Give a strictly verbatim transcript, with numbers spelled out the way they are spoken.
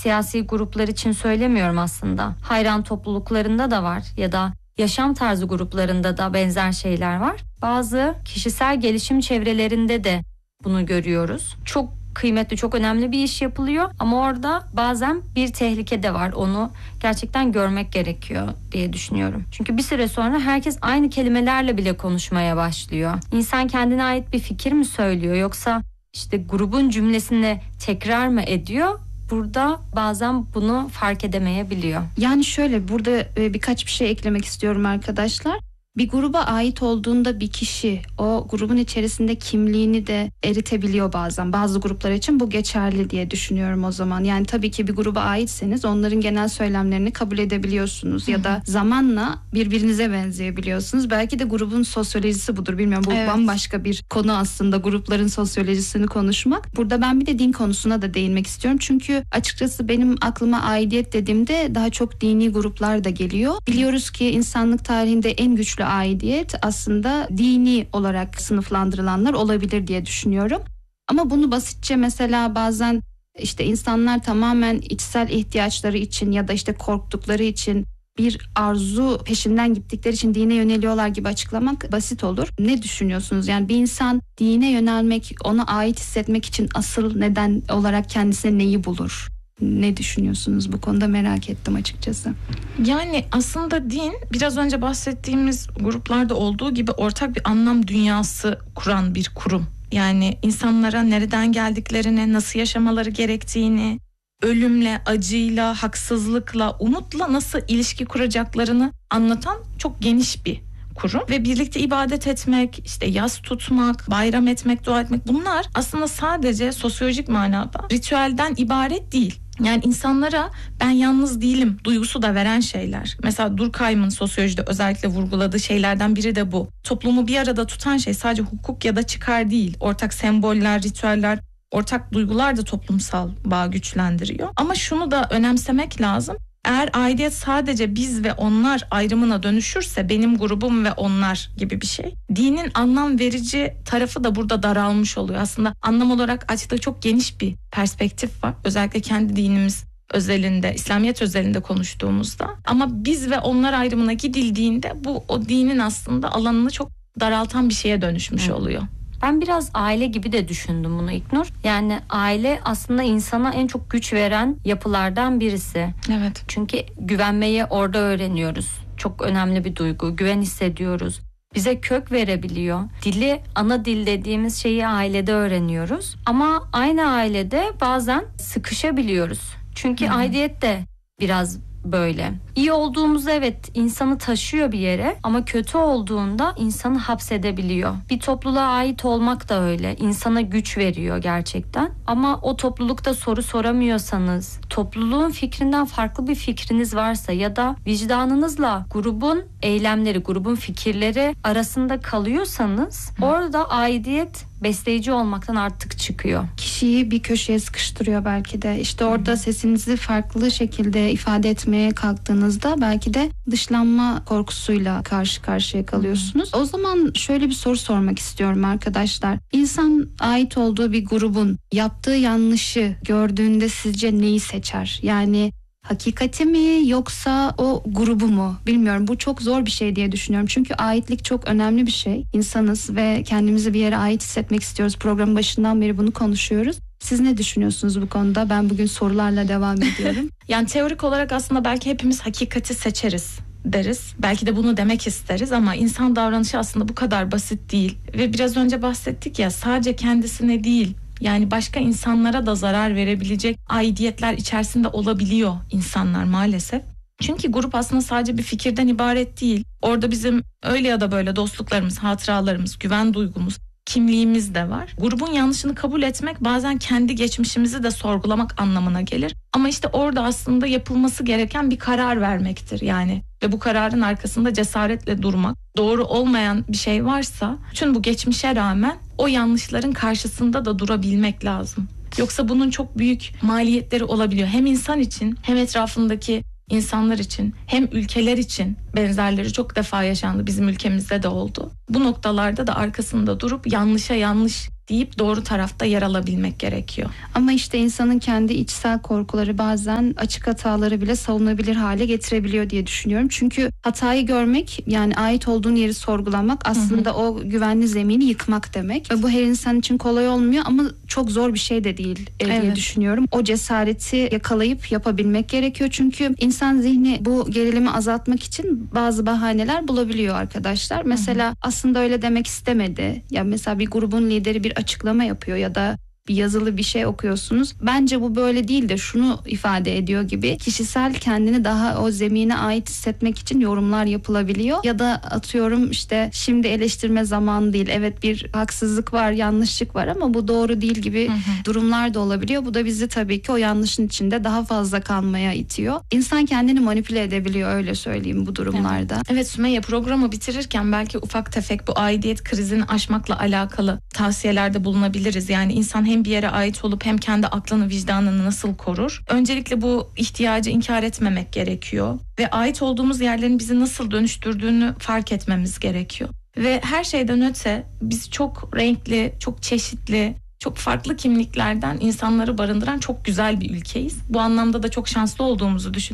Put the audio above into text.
siyasi gruplar için söylemiyorum aslında. Hayran topluluklarında da var ya da yaşam tarzı gruplarında da benzer şeyler var. Bazı kişisel gelişim çevrelerinde de bunu görüyoruz. Çok kıymetli, çok önemli bir iş yapılıyor ama orada bazen bir tehlike de var. Onu gerçekten görmek gerekiyor diye düşünüyorum. Çünkü bir süre sonra herkes aynı kelimelerle bile konuşmaya başlıyor. İnsan kendine ait bir fikir mi söylüyor yoksa işte grubun cümlesini tekrar mı ediyor? Burada bazen bunu fark edemeyebiliyor. Yani şöyle, burada birkaç bir şey eklemek istiyorum arkadaşlar. Bir gruba ait olduğunda bir kişi o grubun içerisinde kimliğini de eritebiliyor bazen. Bazı gruplar için bu geçerli diye düşünüyorum o zaman. Yani tabii ki bir gruba aitseniz onların genel söylemlerini kabul edebiliyorsunuz. Hı-hı. Ya da zamanla birbirinize benzeyebiliyorsunuz. Belki de grubun sosyolojisi budur, bilmiyorum. Bu evet. Bambaşka bir konu aslında, grupların sosyolojisini konuşmak. Burada ben bir de din konusuna da değinmek istiyorum. Çünkü açıkçası benim aklıma aidiyet dediğimde daha çok dini gruplar da geliyor. Biliyoruz ki insanlık tarihinde en güçlü aidiyet aslında dini olarak sınıflandırılanlar olabilir diye düşünüyorum. Ama bunu basitçe mesela bazen işte insanlar tamamen içsel ihtiyaçları için ya da işte korktukları için bir arzu peşinden gittikleri için dine yöneliyorlar gibi açıklamak basit olur. Ne düşünüyorsunuz? Yani bir insan dine yönelmek, ona ait hissetmek için asıl neden olarak kendisine neyi bulur? Ne düşünüyorsunuz bu konuda, merak ettim açıkçası. Yani aslında din biraz önce bahsettiğimiz gruplarda olduğu gibi ortak bir anlam dünyası kuran bir kurum. Yani insanlara nereden geldiklerini, nasıl yaşamaları gerektiğini, ölümle, acıyla, haksızlıkla, umutla nasıl ilişki kuracaklarını anlatan çok geniş bir kurum. Ve birlikte ibadet etmek, işte yas tutmak, bayram etmek, dua etmek, bunlar aslında sadece sosyolojik manada ritüelden ibaret değil. Yani insanlara ben yalnız değilim duygusu da veren şeyler. Mesela Durkheim'ın sosyolojide özellikle vurguladığı şeylerden biri de bu. Toplumu bir arada tutan şey sadece hukuk ya da çıkar değil. Ortak semboller, ritüeller, ortak duygular da toplumsal bağı güçlendiriyor. Ama şunu da önemsemek lazım. Eğer aidiyet sadece biz ve onlar ayrımına dönüşürse, benim grubum ve onlar gibi bir şey, dinin anlam verici tarafı da burada daralmış oluyor. Aslında anlam olarak açtığı çok geniş bir perspektif var. Özellikle kendi dinimiz özelinde, İslamiyet özelinde konuştuğumuzda. Ama biz ve onlar ayrımına gidildiğinde bu o dinin aslında alanını çok daraltan bir şeye dönüşmüş oluyor. Ben biraz aile gibi de düşündüm bunu İlknur. Yani aile aslında insana en çok güç veren yapılardan birisi. Evet. Çünkü güvenmeyi orada öğreniyoruz. Çok önemli bir duygu. Güven hissediyoruz. Bize kök verebiliyor. Dili, ana dil dediğimiz şeyi ailede öğreniyoruz. Ama aynı ailede bazen sıkışabiliyoruz. Çünkü hmm. aidiyet de biraz böyle. İyi olduğumuzda evet insanı taşıyor bir yere ama kötü olduğunda insanı hapsedebiliyor. Bir topluluğa ait olmak da öyle. İnsana güç veriyor gerçekten. Ama o toplulukta soru soramıyorsanız, topluluğun fikrinden farklı bir fikriniz varsa ya da vicdanınızla grubun eylemleri, grubun fikirleri arasında kalıyorsanız Hı. orada aidiyet besleyici olmaktan artık çıkıyor. Kişiyi bir köşeye sıkıştırıyor belki de. İşte orada Hı. sesinizi farklı şekilde ifade etmeye kalktığınızda belki de dışlanma korkusuyla karşı karşıya kalıyorsunuz. Hı. O zaman şöyle bir soru sormak istiyorum arkadaşlar. İnsan ait olduğu bir grubun yaptığı yanlışı gördüğünde sizce neyi seçer? Yani hakikati mi yoksa o grubu mu? Bilmiyorum. Bu çok zor bir şey diye düşünüyorum. Çünkü aitlik çok önemli bir şey. İnsanız ve kendimizi bir yere ait hissetmek istiyoruz. Programın başından beri bunu konuşuyoruz. Siz ne düşünüyorsunuz bu konuda? Ben bugün sorularla devam ediyorum. Yani teorik olarak aslında belki hepimiz hakikati seçeriz deriz. Belki de bunu demek isteriz ama insan davranışı aslında bu kadar basit değil. Ve biraz önce bahsettik ya, sadece kendisine değil, yani başka insanlara da zarar verebilecek aidiyetler içerisinde olabiliyor insanlar maalesef. Çünkü grup aslında sadece bir fikirden ibaret değil. Orada bizim öyle ya da böyle dostluklarımız, hatıralarımız, güven duygumuz, kimliğimiz de var. Grubun yanlışını kabul etmek bazen kendi geçmişimizi de sorgulamak anlamına gelir. Ama işte orada aslında yapılması gereken bir karar vermektir yani. Ve bu kararın arkasında cesaretle durmak. Doğru olmayan bir şey varsa bütün bu geçmişe rağmen o yanlışların karşısında da durabilmek lazım. Yoksa bunun çok büyük maliyetleri olabiliyor. Hem insan için hem etrafındaki insanlar için hem ülkeler için benzerleri çok defa yaşandı. Bizim ülkemizde de oldu. Bu noktalarda da arkasında durup yanlışa yanlış deyip doğru tarafta yer alabilmek gerekiyor. Ama işte insanın kendi içsel korkuları bazen açık hataları bile savunabilir hale getirebiliyor diye düşünüyorum. Çünkü hatayı görmek, yani ait olduğun yeri sorgulamak aslında hı hı. o güvenli zemini yıkmak demek. Ve bu her insan için kolay olmuyor ama çok zor bir şey de değil e, diye evet. düşünüyorum. O cesareti yakalayıp yapabilmek gerekiyor. Çünkü insan zihni bu gerilimi azaltmak için bazı bahaneler bulabiliyor arkadaşlar. Mesela hı hı. aslında öyle demek istemedi. Ya mesela bir grubun lideri bir açıklama yapıyor ya da bir yazılı bir şey okuyorsunuz. Bence bu böyle değil de şunu ifade ediyor gibi kişisel kendini daha o zemine ait hissetmek için yorumlar yapılabiliyor. Ya da atıyorum işte şimdi eleştirme zamanı değil. Evet bir haksızlık var, yanlışlık var ama bu doğru değil gibi hı hı. durumlar da olabiliyor. Bu da bizi tabii ki o yanlışın içinde daha fazla kalmaya itiyor. İnsan kendini manipüle edebiliyor, öyle söyleyeyim bu durumlarda. Evet, evet Sümeyye, programı bitirirken belki ufak tefek bu aidiyet krizini aşmakla alakalı tavsiyelerde bulunabiliriz. Yani insan hem bir yere ait olup hem kendi aklını, vicdanını nasıl korur? Öncelikle bu ihtiyacı inkar etmemek gerekiyor ve ait olduğumuz yerlerin bizi nasıl dönüştürdüğünü fark etmemiz gerekiyor. Ve her şeyden öte biz çok renkli, çok çeşitli, çok farklı kimliklerden insanları barındıran çok güzel bir ülkeyiz. Bu anlamda da çok şanslı olduğumuzu düşünüyorum.